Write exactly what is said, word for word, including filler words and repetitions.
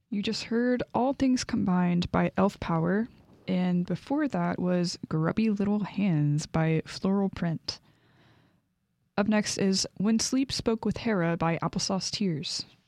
You just heard All Things Combined by Elf Power, and before that was Grubby Little Hands by Floral Print. Up next is When Sleep Spoke with Hera by Applesauce Tears.